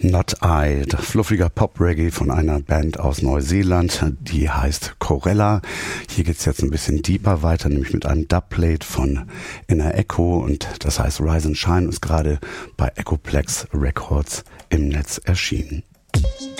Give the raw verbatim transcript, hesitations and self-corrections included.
Not I, fluffiger Pop-Reggae von einer Band aus Neuseeland, die heißt Corella. Hier geht's jetzt ein bisschen deeper weiter, nämlich mit einem Dubplate von Inner Echo und das heißt Rise and Shine, ist gerade bei Echoplex Records im Netz erschienen.